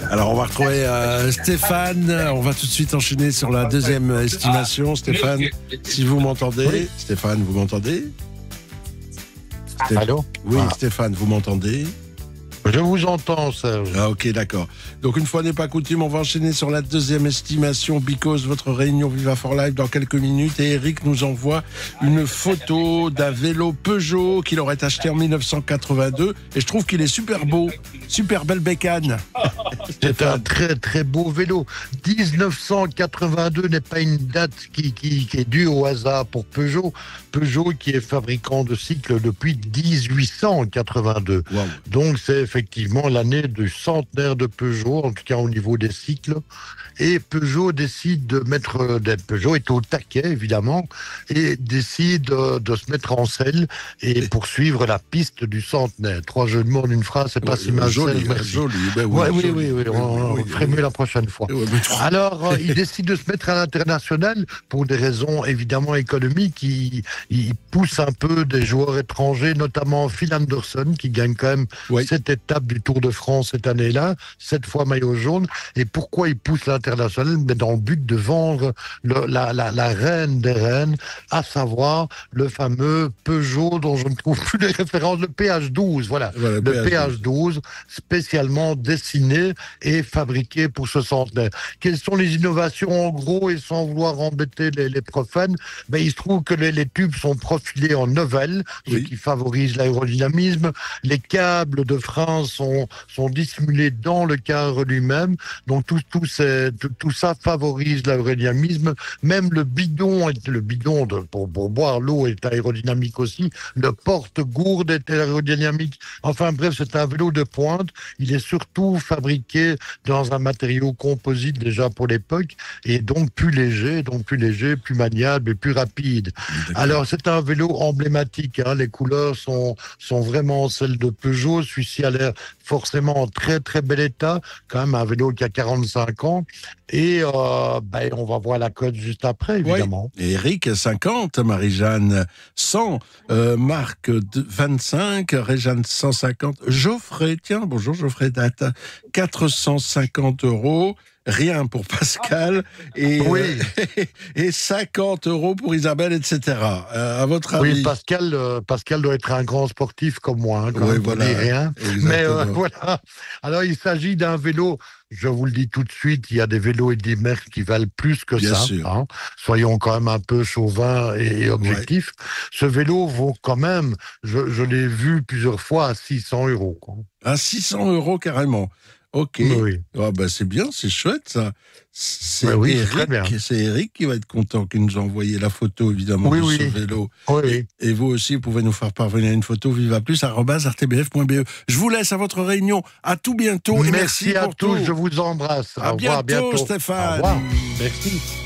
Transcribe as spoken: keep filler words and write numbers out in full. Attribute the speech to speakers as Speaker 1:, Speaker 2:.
Speaker 1: Alors, on va retrouver euh, Stéphane. On va tout de suite enchaîner sur la deuxième estimation. Stéphane, si vous m'entendez.
Speaker 2: Oui.
Speaker 1: Stéphane, vous m'entendez? Stéph-
Speaker 2: Allô?
Speaker 1: Oui,
Speaker 2: Ah.
Speaker 1: Stéphane, vous m'entendez?
Speaker 2: Je vous entends, Serge.
Speaker 1: Ah, ok, d'accord. Donc, une fois n'est pas coutume, on va enchaîner sur la deuxième estimation. Because, votre réunion Viva for Life dans quelques minutes. Et Eric nous envoie une photo d'un vélo Peugeot qu'il aurait acheté en mille neuf cent quatre-vingt-deux. Et je trouve qu'il est super beau. Super belle bécane.
Speaker 2: C'est un très très beau vélo. dix-neuf cent quatre-vingt-deux n'est pas une date qui, qui, qui est due au hasard pour Peugeot. Peugeot qui est fabricant de cycles depuis dix-huit cent quatre-vingt-deux.
Speaker 1: Wow.
Speaker 2: Donc c'est effectivement l'année du centenaire de Peugeot, en tout cas au niveau des cycles. Et Peugeot décide de mettre... Peugeot est au taquet, évidemment, et décide de, de se mettre en selle et poursuivre la piste du centenaire. Trois jeux de mots en une phrase, c'est pas
Speaker 1: Ouais,
Speaker 2: si mal.
Speaker 1: joli,
Speaker 2: Serge, merci.
Speaker 1: joli. Ben oui,
Speaker 2: Ouais, oui,
Speaker 1: joli.
Speaker 2: oui, oui,
Speaker 1: Oui,
Speaker 2: on,
Speaker 1: oui,
Speaker 2: on
Speaker 1: oui,
Speaker 2: ferait
Speaker 1: oui.
Speaker 2: mieux la prochaine fois.
Speaker 1: Ouais, mais-
Speaker 2: Alors, euh, il décide de se mettre à l'international pour des raisons évidemment économiques. Il, il pousse un peu des joueurs étrangers, notamment Phil Anderson, qui gagne quand même
Speaker 1: Oui.
Speaker 2: cette étape du Tour de France cette année-là, sept fois maillot jaune. Et pourquoi il pousse l'international? Ben, dans le but de vendre le- la, la, la reine des reines, à savoir le fameux Peugeot dont je ne trouve plus les références, le P H douze. Voilà,
Speaker 1: Voilà,
Speaker 2: le P H douze, spécialement dessiné et fabriqué pour ce centenaire. Quelles sont les innovations en gros, et sans vouloir embêter les, les profanes, ben, il se trouve que les, les tubes sont profilés en ovale, ce
Speaker 1: Oui.
Speaker 2: qui favorise l'aérodynamisme. Les câbles de frein sont, sont dissimulés dans le cadre lui-même. Donc tout, tout, c'est- tout, tout ça favorise l'aérodynamisme. Même le bidon, est- le bidon de, pour, pour boire l'eau est aérodynamique aussi. Le porte-gourde est aérodynamique. Enfin bref, c'est un vélo de pointe. Il est surtout fabriqué dans un matériau composite déjà pour l'époque et donc plus léger, donc plus léger, plus maniable et plus rapide.
Speaker 1: D'accord.
Speaker 2: Alors c'est un vélo emblématique, hein. Les couleurs sont, sont vraiment celles de Peugeot. Celui-ci a l'air forcément en très très bel état, quand même un vélo qui a quarante-cinq ans. Et euh, ben, on va voir la cote juste après, évidemment.
Speaker 1: Et Eric, cinquante, Marie-Jeanne, cent, euh, Marc, de- vingt-cinq, Réjeanne, cent cinquante, Geoffrey, tiens, bonjour Geoffrey, date, quatre cent cinquante euros, rien pour Pascal, et,
Speaker 2: Oui.
Speaker 1: euh, et cinquante euros pour Isabelle, et cetera. Euh, à votre avis?
Speaker 2: Oui, Pascal, euh, Pascal doit être un grand sportif comme moi, hein, quand
Speaker 1: Oui,
Speaker 2: même, pour
Speaker 1: voilà.
Speaker 2: dire rien.
Speaker 1: Exactement.
Speaker 2: Mais euh, voilà. Alors, il s'agit d'un vélo. Je vous le dis tout de suite, il y a des vélos et des marques qui valent plus que
Speaker 1: Bien
Speaker 2: ça.
Speaker 1: sûr.
Speaker 2: Hein. Soyons quand même un peu chauvins et objectifs. Ce vélo vaut quand même, je, je l'ai vu plusieurs fois, à six cents euros. Quoi.
Speaker 1: À six cents euros carrément. Ok.
Speaker 2: Oui.
Speaker 1: Ah bah c'est bien, c'est chouette ça. C'est
Speaker 2: Ouais, oui, c'est très bien.
Speaker 1: Eric, c'est Eric qui va être content qu'il nous a envoyé la photo évidemment
Speaker 2: Oui,
Speaker 1: de
Speaker 2: oui.
Speaker 1: ce vélo.
Speaker 2: Oui, oui.
Speaker 1: Et vous aussi, vous pouvez nous faire parvenir une photo viva plus arobase r t b f point b e. Je vous laisse à votre réunion. À tout bientôt et merci,
Speaker 2: Merci à
Speaker 1: pour
Speaker 2: tous,
Speaker 1: tout.
Speaker 2: je vous embrasse.
Speaker 1: À
Speaker 2: Au revoir,
Speaker 1: bientôt,
Speaker 2: bientôt.
Speaker 1: Stéphane.
Speaker 2: Au revoir. Merci.